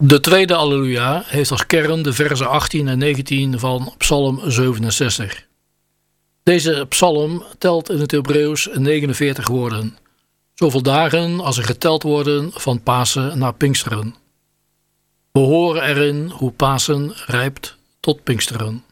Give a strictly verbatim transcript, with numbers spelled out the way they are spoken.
De tweede Alleluia heeft als kern de verzen achttien en negentien van Psalm zevenenzestig. Deze psalm telt in het Hebreeuws negenenveertig woorden. Zoveel dagen als er geteld worden van Pasen naar Pinksteren. We horen erin hoe Pasen rijpt tot Pinksteren.